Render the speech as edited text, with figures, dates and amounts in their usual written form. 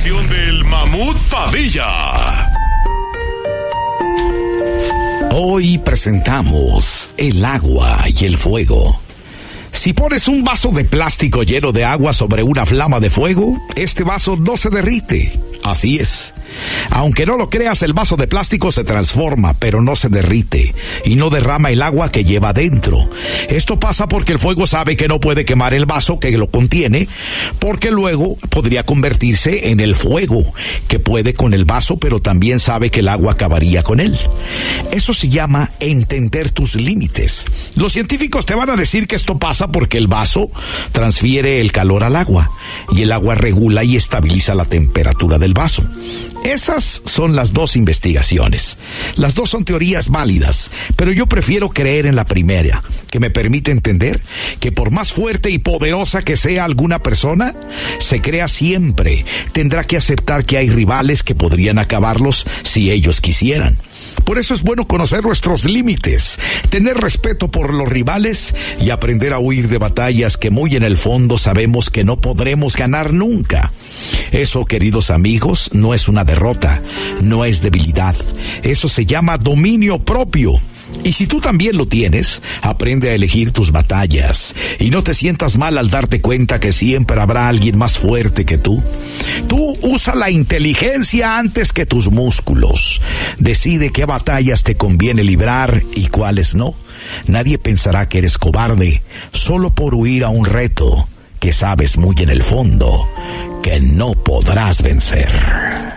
sección del Mamut Padilla. Hoy presentamos el agua y el fuego. Si pones un vaso de plástico lleno de agua sobre una flama de fuego, este vaso no se derrite. Así es. Aunque no lo creas, el vaso de plástico se transforma, pero no se derrite y no derrama el agua que lleva dentro. Esto pasa porque el fuego sabe que no puede quemar el vaso que lo contiene, porque luego podría convertirse en el fuego que puede con el vaso, pero también sabe que el agua acabaría con él. Eso se llama entender tus límites. Los científicos te van a decir que esto pasa porque el vaso transfiere el calor al agua y el agua regula y estabiliza la temperatura del vaso. Esas son las dos investigaciones. Las dos son teorías válidas, pero yo prefiero creer en la primera, que me permite entender que por más fuerte y poderosa que sea alguna persona, se crea siempre, tendrá que aceptar que hay rivales que podrían acabarlos si ellos quisieran. Por eso es bueno conocer nuestros límites, tener respeto por los rivales y aprender a huir de batallas que muy en el fondo sabemos que no podremos ganar nunca. Eso, queridos amigos, no es una derrota, no es debilidad. Eso se llama dominio propio. Y si tú también lo tienes, aprende a elegir tus batallas y no te sientas mal al darte cuenta que siempre habrá alguien más fuerte que tú. Tú usa la inteligencia antes que tus músculos. Decide qué batallas te conviene librar y cuáles no. Nadie pensará que eres cobarde solo por huir a un reto que sabes muy en el fondo que no podrás vencer.